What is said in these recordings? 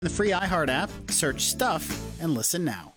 The free iHeart app, search Stuff and listen now.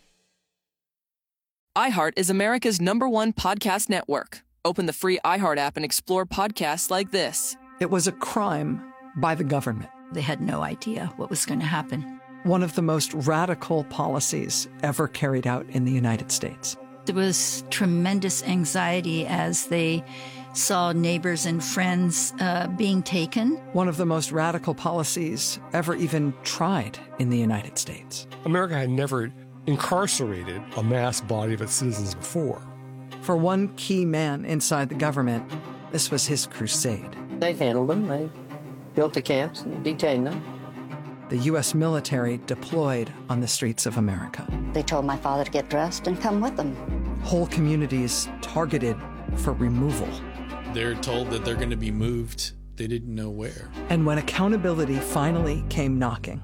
iHeart is America's #1 podcast network. Open the free iHeart app and explore podcasts like this. It was a crime by the government. They had no idea what was going to happen. One of the most radical policies ever carried out in the United States. There was tremendous anxiety as they saw neighbors and friends being taken. One of the most radical policies ever even tried in the United States. America had never incarcerated a mass body of its citizens before. For one key man inside the government, this was his crusade. They handled them. They built the camps and detained them. The U.S. military deployed on the streets of America. They told my father to get dressed and come with them. Whole communities targeted for removal. They're told that they're going to be moved. They didn't know where. And when accountability finally came knocking,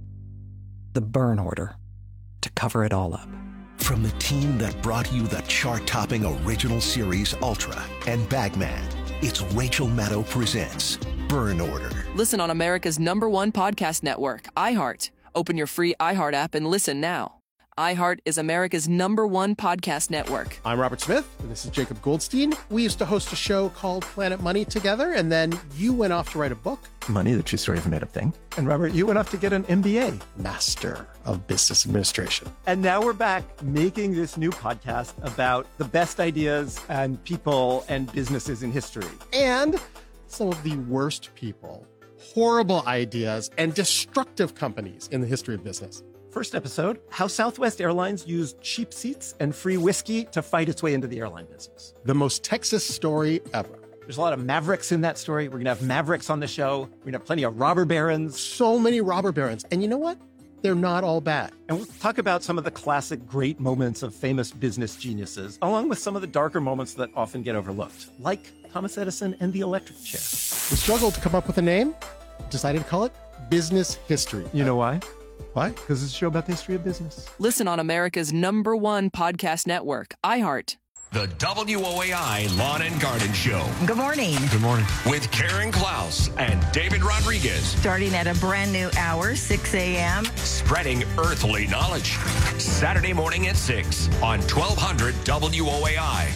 the burn order to cover it all up. From the team that brought you the chart-topping original series Ultra and Bagman, it's Rachel Maddow presents Burn Order. Listen on America's #1 podcast network, iHeart. Open your free iHeart app and listen now. iHeart is America's #1 podcast network. I'm Robert Smith, and this is Jacob Goldstein. We used to host a show called Planet Money together, and then you went off to write a book. Money, the true story of a made-up thing. And Robert, you went off to get an MBA. Master of Business Administration. And now we're back making this new podcast about the best ideas and people and businesses in history. And some of the worst people, horrible ideas, and destructive companies in the history of business. First episode, how Southwest Airlines used cheap seats and free whiskey to fight its way into the airline business. The most Texas story ever. There's a lot of Mavericks in that story. We're going to have Mavericks on the show. We're going to have plenty of robber barons. So many robber barons. And you know what? They're not all bad. And we'll talk about some of the classic great moments of famous business geniuses, along with some of the darker moments that often get overlooked, like Thomas Edison and the electric chair. We struggled to come up with a name. Decided to call it Business History. You know why? Why? Because it's a show about the history of business. Listen on America's #1 podcast network, iHeart. The WOAI Lawn and Garden Show. Good morning. Good morning. With Karen Klaus and David Rodriguez. Starting at a brand new hour, 6 a.m. Spreading earthly knowledge. Saturday morning at 6 on 1200 WOAI.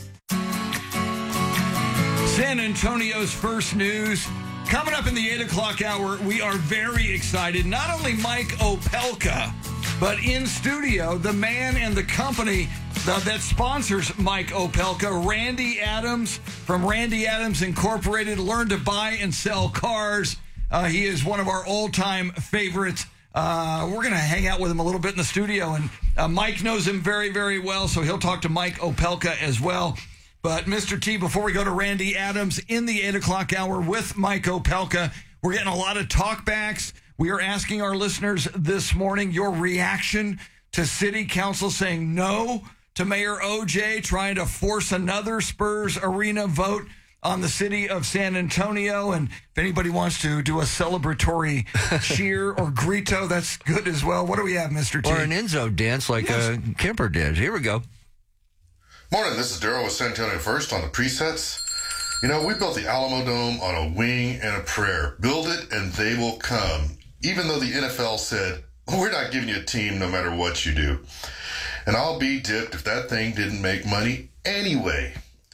San Antonio's first news. Coming up in the 8 o'clock hour, we are very excited. Not only Mike Opelka, but in studio, the man and the company that sponsors Mike Opelka, Randy Adams from Randy Adams Incorporated. Learn to buy and sell cars. He is one of our all-time favorites. We're going to hang out with him a little bit in the studio, and Mike knows him very, very well, so he'll talk to Mike Opelka as well. But, Mr. T, before we go to Randy Adams in the 8 o'clock hour with Mike Opelka, we're getting a lot of talkbacks. We are asking our listeners this morning your reaction to City Council saying no to Mayor OJ trying to force another Spurs Arena vote on the city of San Antonio. And if anybody wants to do a celebratory cheer or grito, that's good as well. What do we have, Mr. T? Or an Enzo dance like Kemper did. Here we go. Morning, this is Daryl with San Antonio First on the presets. You know, we built the Alamo Dome on a wing and a prayer. Build it and they will come. Even though the NFL said, we're not giving you a team no matter what you do. And I'll be dipped if that thing didn't make money anyway.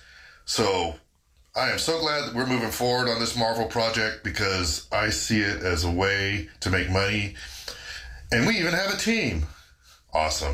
So I am so glad that we're moving forward on this Marvel project because I see it as a way to make money. And we even have a team. Awesome.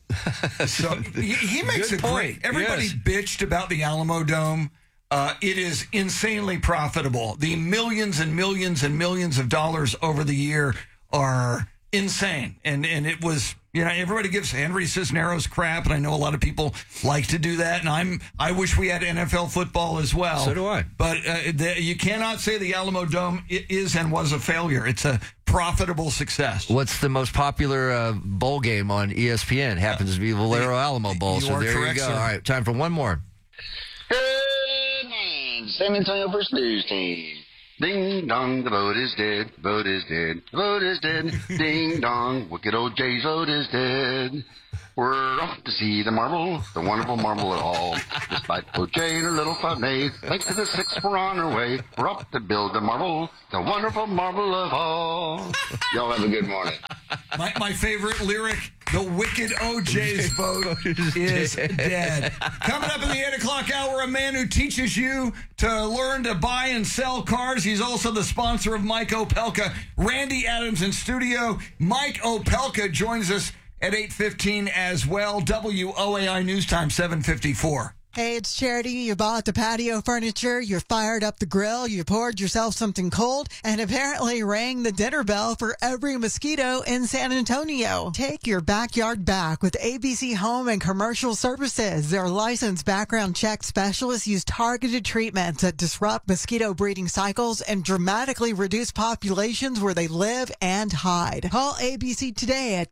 So he makes a great. Everybody bitched about the Alamo Dome. It is insanely profitable. The millions and millions and millions of dollars over the year are insane. And it was, you know, everybody gives Henry Cisneros crap, and I know a lot of people like to do that. And I wish we had NFL football as well. So do I. But you cannot say the Alamo Dome is and was a failure. It's a profitable success. What's the most popular bowl game on ESPN? Happens to be Valero Alamo Bowl. So there you go. Sir. All right, time for one more. Good morning, San Antonio First News Team. Ding dong, the vote is dead, vote is dead, vote is dead. Ding dong, wicked old Jay's vote is dead. We're off to see the marble, the wonderful marble at all. Despite O.J. and her little 5 maids, thanks to the 6 we're on our way. We're off to build the marble, the wonderful marble of all. Y'all have a good morning. My favorite lyric, the wicked O.J.'s vote is dead. Coming up in the 8 o'clock hour, a man who teaches you to learn to buy and sell cars. He's also the sponsor of Mike Opelka. Randy Adams in studio. Mike Opelka joins us at 8:15 as well. WOAI News Time, 7:54. Hey, it's Charity. You bought the patio furniture, you fired up the grill, you poured yourself something cold, and apparently rang the dinner bell for every mosquito in San Antonio. Take your backyard back with ABC Home and Commercial Services. Their licensed background check specialists use targeted treatments that disrupt mosquito breeding cycles and dramatically reduce populations where they live and hide. Call ABC today at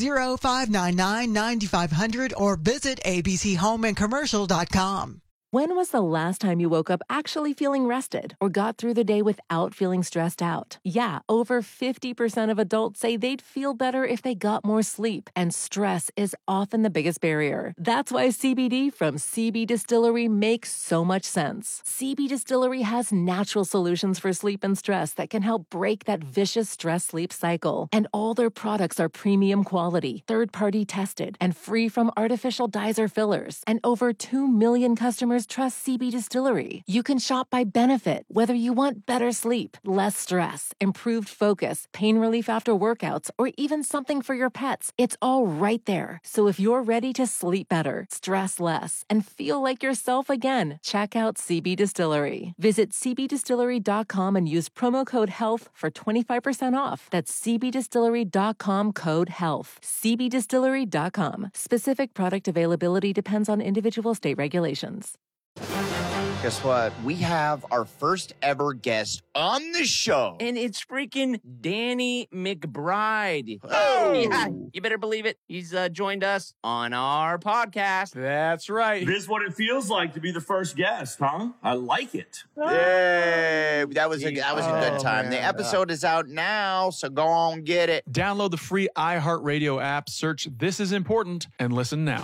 210-599-9500 or visit abchomeandcommercial.com. When was the last time you woke up actually feeling rested or got through the day without feeling stressed out? Yeah, over 50% of adults say they'd feel better if they got more sleep, and stress is often the biggest barrier. That's why CBD from CB Distillery makes so much sense. CB Distillery has natural solutions for sleep and stress that can help break that vicious stress-sleep cycle. And all their products are premium quality, third-party tested, and free from artificial dyes or fillers. And over 2 million customers trust CB Distillery. You can shop by benefit, whether you want better sleep, less stress, improved focus, pain relief after workouts, or even something for your pets. It's all right there. So if you're ready to sleep better, stress less, and feel like yourself again, check out CB Distillery. Visit cbdistillery.com and use promo code HEALTH for 25% off. That's cbdistillery.com, code HEALTH. cbdistillery.com. Specific product availability depends on individual state regulations. Guess what? We have our first ever guest on the show. And it's freaking Danny McBride. Oh! Yeah, you better believe it. He's joined us on our podcast. That's right. This is what it feels like to be the first guest, huh? I like it. Yay! That was a good time. Man. The episode is out now, so go on get it. Download the free iHeartRadio app, search This Is Important, and listen now.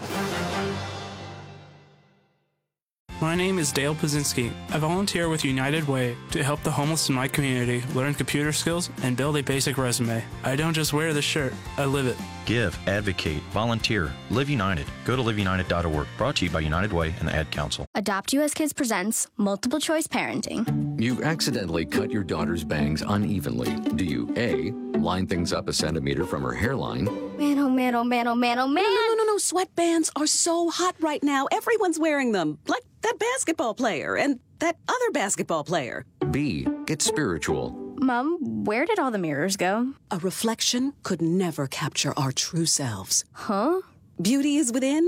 My name is Dale Pazinski. I volunteer with United Way to help the homeless in my community learn computer skills and build a basic resume. I don't just wear the shirt, I live it. Give, advocate, volunteer, Live United. Go to liveunited.org. Brought to you by United Way and the Ad Council. Adopt US Kids presents Multiple Choice Parenting. You accidentally cut your daughter's bangs unevenly. Do you A, line things up a centimeter from her hairline? Man, oh man, oh man, oh man, oh man. No. Sweatbands are so hot right now. Everyone's wearing them. Like that basketball player and that other basketball player. B, get spiritual. Mom, where did all the mirrors go? A reflection could never capture our true selves. Huh? Beauty is within.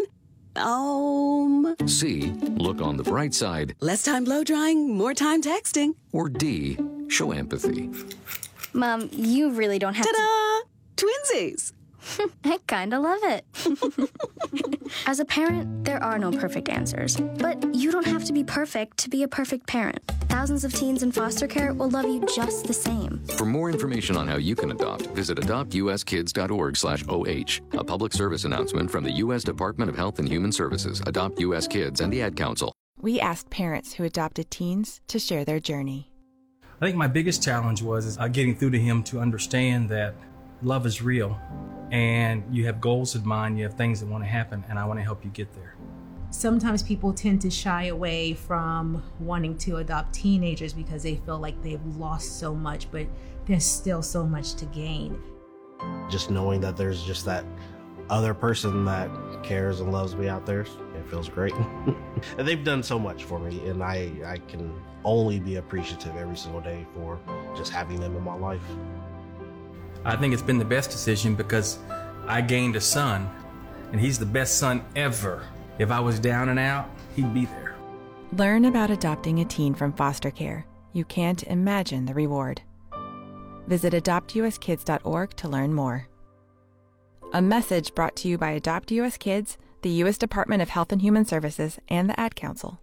C, look on the bright side. Less time blow drying, more time texting. Or D, show empathy. Mom, you really don't have Ta-da! Twinsies! I kinda love it. As a parent, there are no perfect answers. But you don't have to be perfect to be a perfect parent. Thousands of teens in foster care will love you just the same. For more information on how you can adopt, visit adoptuskids.org/OH. A public service announcement from the U.S. Department of Health and Human Services, Adopt U.S. Kids, and the Ad Council. We asked parents who adopted teens to share their journey. I think my biggest challenge was getting through to him to understand that love is real. And you have goals in mind, you have things that want to happen, and I want to help you get there. Sometimes people tend to shy away from wanting to adopt teenagers because they feel like they've lost so much, but there's still so much to gain. Just knowing that there's just that other person that cares and loves me out there, it feels great. And they've done so much for me, and I can only be appreciative every single day for just having them in my life. I think it's been the best decision because I gained a son, and he's the best son ever. If I was down and out, he'd be there. Learn about adopting a teen from foster care. You can't imagine the reward. Visit adoptuskids.org to learn more. A message brought to you by Adopt U.S. Kids, the U.S. Department of Health and Human Services, and the Ad Council.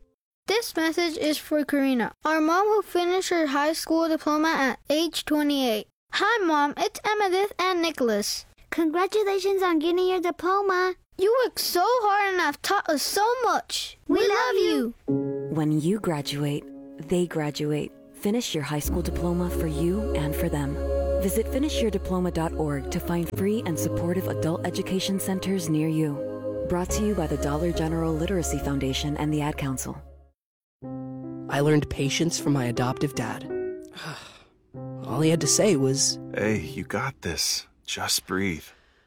This message is for Karina, our mom who finished her high school diploma at age 28. Hi, Mom. It's Emmettith and Nicholas. Congratulations on getting your diploma. You worked so hard and have taught us so much. We love you. When you graduate, they graduate. Finish your high school diploma for you and for them. Visit finishyourdiploma.org to find free and supportive adult education centers near you. Brought to you by the Dollar General Literacy Foundation and the Ad Council. I learned patience from my adoptive dad. All he had to say was, "Hey, you got this. Just breathe."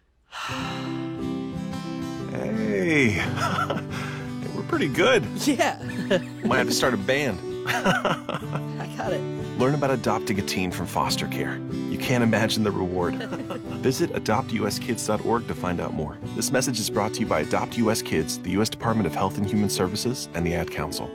Hey, we're pretty good. Yeah. Might have to start a band. I got it. Learn about adopting a teen from foster care. You can't imagine the reward. Visit adoptuskids.org to find out more. This message is brought to you by Adopt US Kids, the U.S. Department of Health and Human Services, and the Ad Council.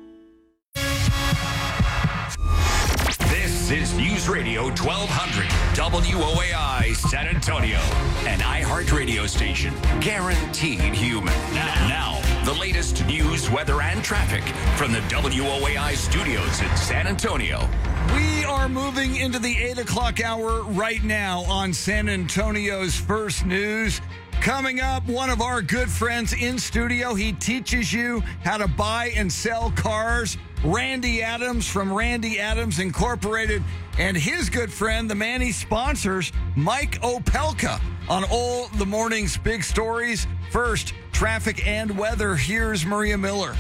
This is News Radio 1200 WOAI San Antonio, an iHeart radio station guaranteed human. Now, the latest news, weather, and traffic from the WOAI studios in San Antonio. We are moving into the 8 o'clock hour right now on San Antonio's First News. Coming up, one of our good friends in studio. He teaches you how to buy and sell cars. Randy Adams from Randy Adams Incorporated, and his good friend, the man he sponsors, Mike Opelka, on all the morning's big stories. First, traffic and weather. Here's Maria Miller.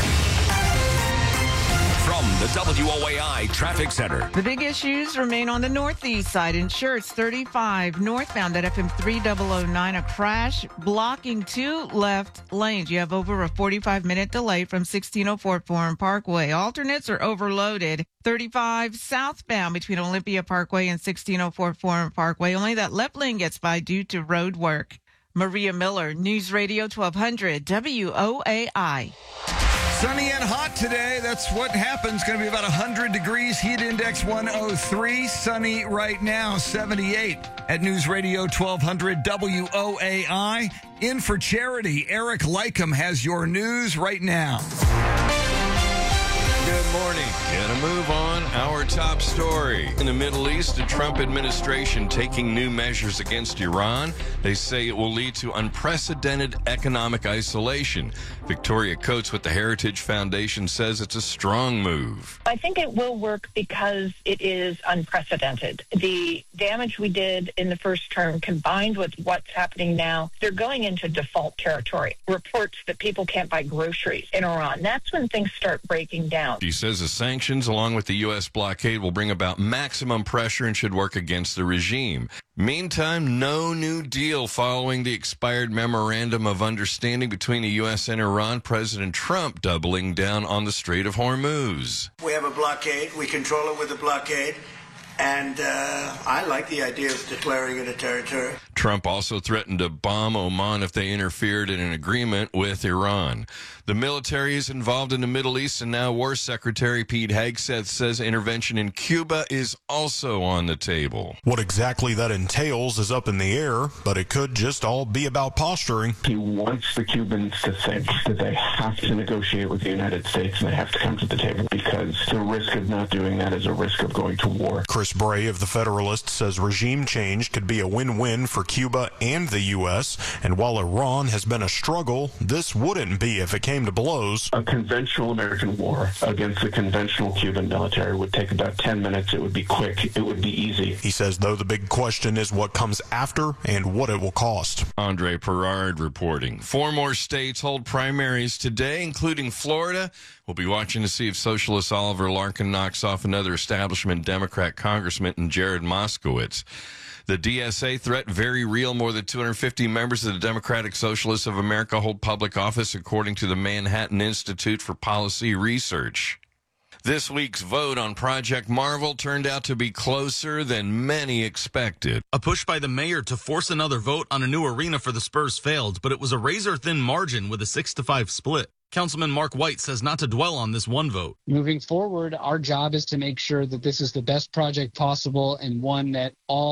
From the WOAI Traffic Center. The big issues remain on the northeast side. In Schertz, 35 northbound at FM 3009, a crash blocking 2 left lanes. You have over a 45-minute delay from 1604 Forum Parkway. Alternates are overloaded. 35 southbound between Olympia Parkway and 1604 Forum Parkway. Only that left lane gets by due to road work. Maria Miller, News Radio 1200 WOAI. Sunny and hot today. That's what happens. Going to be about 100 degrees. Heat index 103. Sunny right now, 78 at News Radio 1200 WOAI. In for charity, Eric Lycum has your news right now. Good morning. Gonna move on. Our top story. In the Middle East, the Trump administration taking new measures against Iran. They say it will lead to unprecedented economic isolation. Victoria Coates with the Heritage Foundation says it's a strong move. I think it will work because it is unprecedented. The damage we did in the first term combined with what's happening now, they're going into default territory. Reports that people can't buy groceries in Iran. That's when things start breaking down. She says the sanctions, along with the U.S. blockade, will bring about maximum pressure and should work against the regime. Meantime, no new deal following the expired memorandum of understanding between the U.S. and Iran. President Trump doubling down on the Strait of Hormuz. We have a blockade. We control it with a blockade. And I like the idea of declaring it a territory. Trump also threatened to bomb Oman if they interfered in an agreement with Iran. The military is involved in the Middle East, and now War Secretary Pete Hegseth says intervention in Cuba is also on the table. What exactly that entails is up in the air, but it could just all be about posturing. He wants the Cubans to think that they have to negotiate with the United States and they have to come to the table because the risk of not doing that is a risk of going to war. Chris Bray of The Federalist says regime change could be a win-win for Cuba and the U.S., and while Iran has been a struggle, this wouldn't be if it came to blows. A conventional American war against the conventional Cuban military would take about 10 minutes. It would be quick. It would be easy. He says, though, the big question is what comes after and what it will cost. Andre Perard reporting. 4 more states hold primaries today, including Florida. We'll be watching to see if socialist Oliver Larkin knocks off another establishment Democrat congressman in Jared Moskowitz. The DSA threat, very real. More than 250 members of the Democratic Socialists of America hold public office, according to the Manhattan Institute for Policy Research. This week's vote on Project Marvel turned out to be closer than many expected. A push by the mayor to force another vote on a new arena for the Spurs failed, but it was a razor-thin margin with a 6-5 split. Councilman Mark White says not to dwell on this one vote. Moving forward, our job is to make sure that this is the best project possible and one that all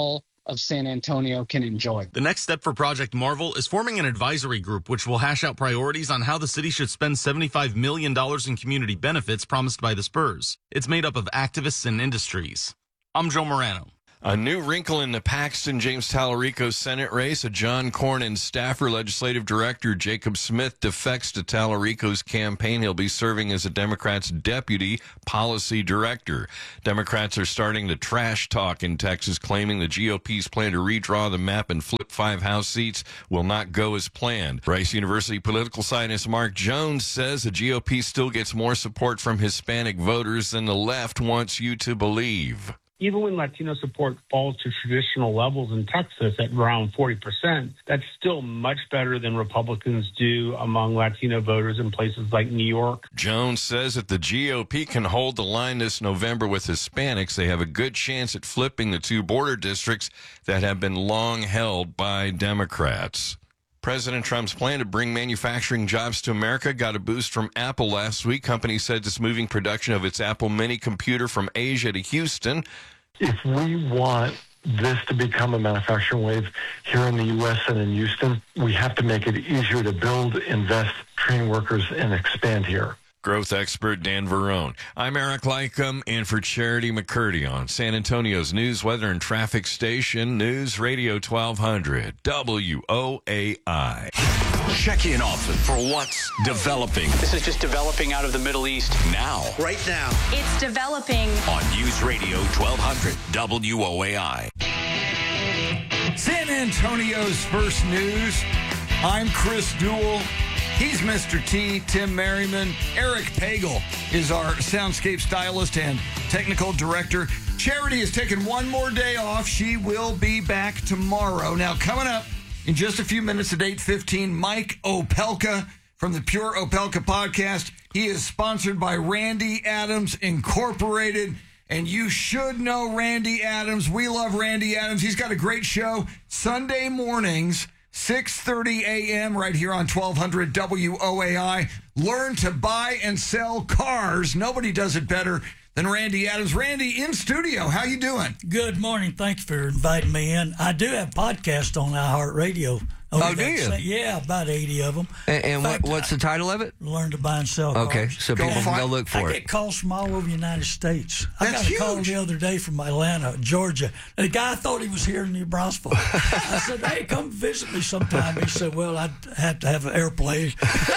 of San Antonio can enjoy. The next step for Project Marvel is forming an advisory group which will hash out priorities on how the city should spend $75 million in community benefits promised by the Spurs. It's made up of activists and industries. I'm Joe Morano. A new wrinkle in the Paxton James Tallarico Senate race. A John Cornyn staffer, legislative director Jacob Smith, defects to Tallarico's campaign. He'll be serving as a Democrat's deputy policy director. Democrats are starting to trash talk in Texas, claiming the GOP's plan to redraw the map and flip 5 House seats will not go as planned. Rice University political scientist Mark Jones says the GOP still gets more support from Hispanic voters than the left wants you to believe. Even when Latino support falls to traditional levels in Texas at around 40%, that's still much better than Republicans do among Latino voters in places like New York. Jones says if the GOP can hold the line this November with Hispanics, they have a good chance at flipping the 2 border districts that have been long held by Democrats. President Trump's plan to bring manufacturing jobs to America got a boost from Apple last week. Company said it's moving production of its Apple Mini computer from Asia to Houston. If we want this to become a manufacturing wave here in the U.S. and in Houston, we have to make it easier to build, invest, train workers, and expand here. Growth expert Dan Verone. I'm Eric Lycum, and for Charity McCurdy on San Antonio's news, weather, and traffic station, News Radio 1200, WOAI. Check in often for what's developing. This is just developing out of the Middle East. Now. Right now. It's developing. On News Radio 1200, WOAI. San Antonio's first news. I'm Chris Duell. He's Mr. T, Tim Merriman. Eric Pagel is our soundscape stylist and technical director. Charity has taken one more day off. She will be back tomorrow. Now, coming up in just a few minutes at 8:15, Mike Opelka from the Pure Opelka podcast. He is sponsored by Randy Adams Incorporated, and you should know Randy Adams. We love Randy Adams. He's got a great show Sunday mornings, 6:30 a.m. right here on 1200 WOAI. Learn to buy and sell cars. Nobody does it better than Randy Adams. Randy, in studio. How you doing? Good morning. Thanks for inviting me in. I do have podcasts on iHeartRadio. Oh, do you? Yeah, about 80 of them. And what's the title of it? Learn to buy and sell cars. Okay, so people can go look for it. I get calls from all over the United States. That's I got a call huge. the other day from Atlanta, Georgia. And the guy thought he was here in New Braunfels. I said, hey, come visit me sometime. He said, well, I'd have to have an airplane.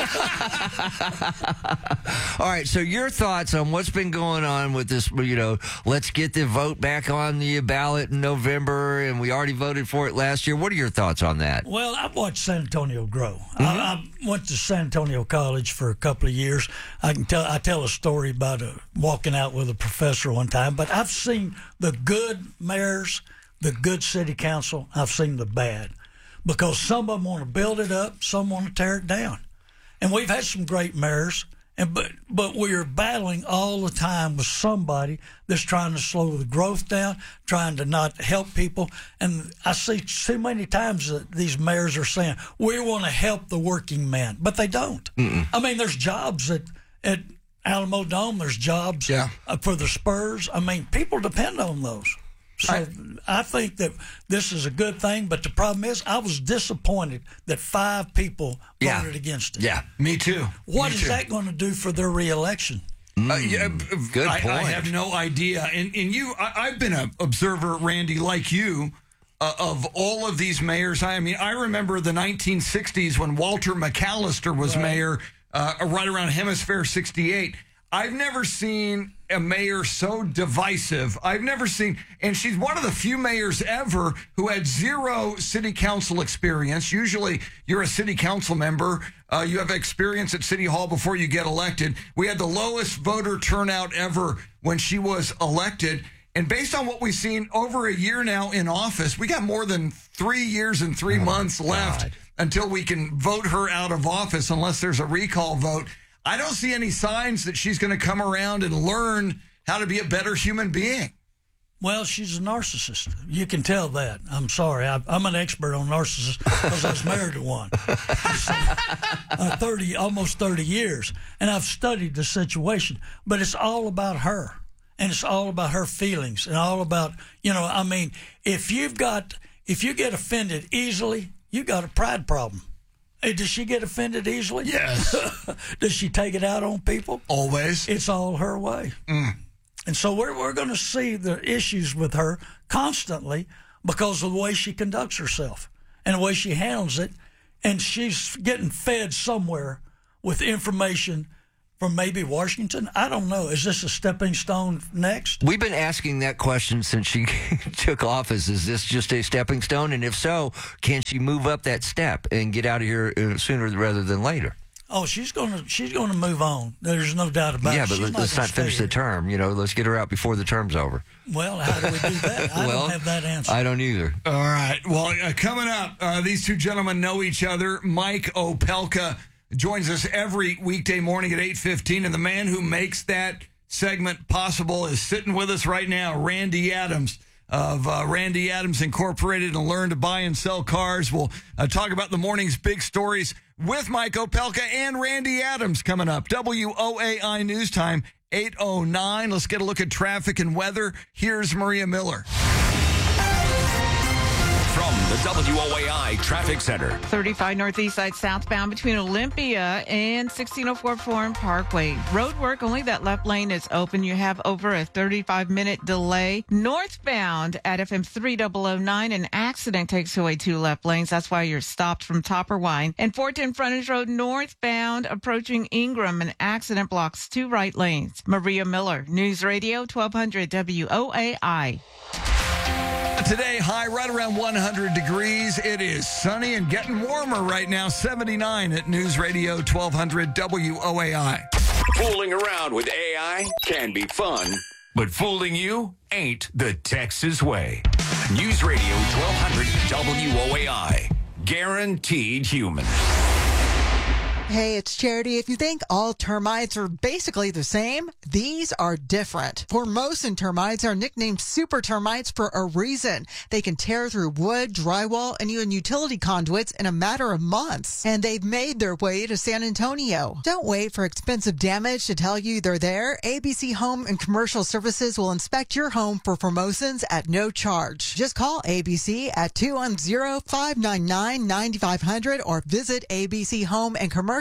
All right, so your thoughts on what's been going on with this, let's get the vote back on the ballot in November, and we already voted for it last year. What are your thoughts on that? Well, I've watched San Antonio grow. I went to San Antonio College for a couple of years. I tell a story about walking out with a professor one time, but I've seen the good mayors, the good city council. I've seen the bad, because some of them want to build it up, some want to tear it down. And we've had some great mayors, but we are battling all the time with somebody that's trying to slow the growth down, trying to not help people. And I see too many times that these mayors are saying, we want to help the working man, but they don't. I mean, there's jobs at Alamo Dome, there's jobs for the Spurs. I mean, people depend on those. So I think that this is a good thing, but the problem is I was disappointed that 5 people voted against it. Yeah, me too. What is that going to do for their reelection? Good point. I have no idea. And I've been an observer, Randy, like you, of all of these mayors. I mean, I remember the 1960s when Walter McAllister was mayor, right around Hemisphere 68. I've never seen a mayor so divisive. I've never seen, and she's one of the few mayors ever who had 0 city council experience. Usually you're a city council member. You have experience at City Hall before you get elected. We had the lowest voter turnout ever when she was elected. And based on what we've seen over a year now in office, we got more than 3 years and 3 months left until we can vote her out of office unless there's a recall vote. I don't see any signs that she's going to come around and learn how to be a better human being. Well, she's a narcissist. You can tell that. I'm sorry. I'm an expert on narcissists because I was married to one. Almost 30 years. And I've studied the situation. But it's all about her. and it's all about her feelings and all about, if you get offended easily, you got a pride problem. Hey, does she get offended easily? Yes. Does she take it out on people? Always. It's all her way. And so we're going to see the issues with her constantly because of the way she conducts herself and the way she handles it. And she's getting fed somewhere with information from maybe Washington. I don't know. Is this a stepping stone next? We've been asking that question since she took office. Is this just a stepping stone? And if so, can she move up that step and get out of here sooner rather than later? Oh, she's gonna move on. There's no doubt about it. Yeah, but let's not finish the term. Let's get her out before the term's over. Well, how do we do that? I don't have that answer. I don't either. All right. Well, coming up, these two gentlemen know each other. Mike Opelka joins us every weekday morning at 8:15, and the man who makes that segment possible is sitting with us right now, Randy Adams of Randy Adams Incorporated and Learn to Buy and Sell Cars. We'll talk about the morning's big stories with Mike Opelka and Randy Adams coming up. WOAI News Time, 8:09. Let's get a look at traffic and weather. Here's Maria Miller. From the WOAI Traffic Center. 35 northeast side southbound between Olympia and 1604 Foreign Parkway. Road work, only that left lane is open. You have over a 35-minute delay. Northbound at FM 3009, an accident takes away 2 left lanes. That's why you're stopped from Topperwine. And 410 Frontage Road northbound approaching Ingram, an accident blocks 2 right lanes. Maria Miller, News Radio 1200 WOAI. Today, high right around 100 degrees. It is sunny and getting warmer right now, 79 at News Radio 1200 WOAI. Fooling around with AI can be fun, but fooling you ain't the Texas way. News Radio 1200 WOAI. Guaranteed human. Hey, it's Charity. If you think all termites are basically the same, these are different. Formosan termites are nicknamed super termites for a reason. They can tear through wood, drywall, and even utility conduits in a matter of months. And they've made their way to San Antonio. Don't wait for expensive damage to tell you they're there. ABC Home and Commercial Services will inspect your home for Formosans at no charge. Just call ABC at 210-599-9500 or visit ABC Home and Commercial.com.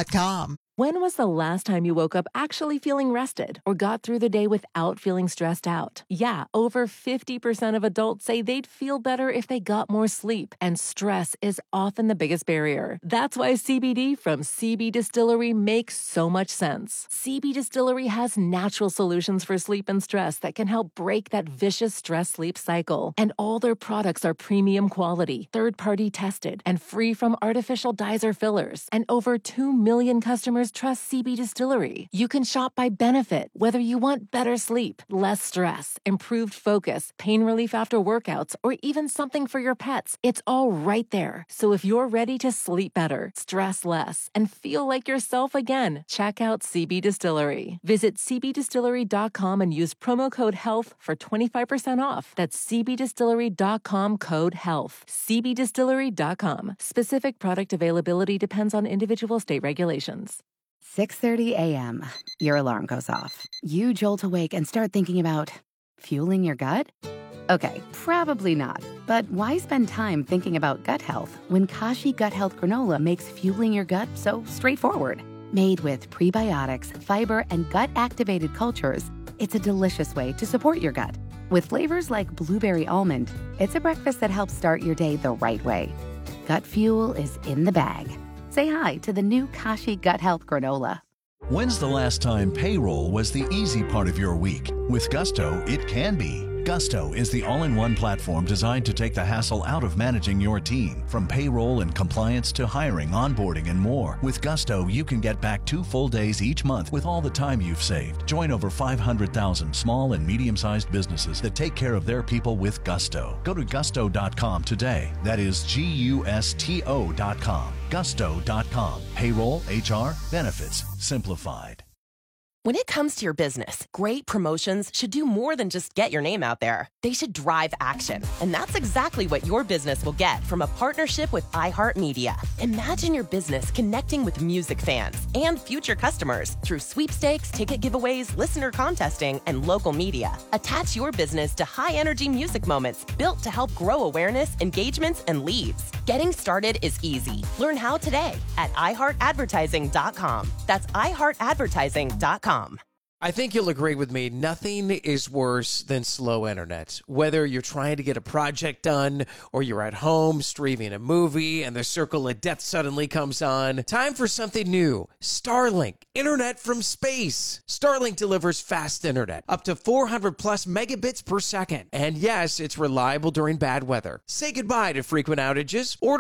When was the last time you woke up actually feeling rested or got through the day without feeling stressed out? Yeah, over 50% of adults say they'd feel better if they got more sleep, and stress is often the biggest barrier. That's why CBD from CB Distillery makes so much sense. CB Distillery has natural solutions for sleep and stress that can help break that vicious stress-sleep cycle. And all their products are premium quality, third-party tested, and free from artificial dyes or fillers. And over 2 million customers trust CB Distillery. You can shop by benefit, whether you want better sleep, less stress, improved focus, pain relief after workouts, or even something for your pets. It's all right there. So if you're ready to sleep better, stress less, and feel like yourself again, check out CB Distillery. Visit cbdistillery.com and use promo code HEALTH for 25% off. That's cbdistillery.com code HEALTH. cbdistillery.com. Specific product availability depends on individual state regulations. 6:30 a.m. Your alarm goes off. You jolt awake and start thinking about fueling your gut? Okay, probably not. But why spend time thinking about gut health when Kashi Gut Health Granola makes fueling your gut so straightforward? Made with prebiotics, fiber, and gut-activated cultures, it's a delicious way to support your gut. With flavors like blueberry almond, it's a breakfast that helps start your day the right way. Gut fuel is in the bag. Say hi to the new Kashi Gut Health Granola. When's the last time payroll was the easy part of your week? With Gusto, it can be. Gusto is the all-in-one platform designed to take the hassle out of managing your team. From payroll and compliance to hiring, onboarding, and more. With Gusto, you can get back 2 full days each month with all the time you've saved. Join over 500,000 small and medium-sized businesses that take care of their people with Gusto. Go to gusto.com today. That is GUSTO.com. Gusto.com. Payroll, HR, benefits, simplified. When it comes to your business, great promotions should do more than just get your name out there. They should drive action. And that's exactly what your business will get from a partnership with iHeartMedia. Imagine your business connecting with music fans and future customers through sweepstakes, ticket giveaways, listener contesting, and local media. Attach your business to high-energy music moments built to help grow awareness, engagements, and leads. Getting started is easy. Learn how today at iHeartAdvertising.com. That's iHeartAdvertising.com. I think you'll agree with me. Nothing is worse than slow internet. Whether you're trying to get a project done or you're at home streaming a movie and the circle of death suddenly comes on, time for something new. Starlink, internet from space. Starlink delivers fast internet, up to 400 plus megabits per second. And yes, it's reliable during bad weather. Say goodbye to frequent outages. Order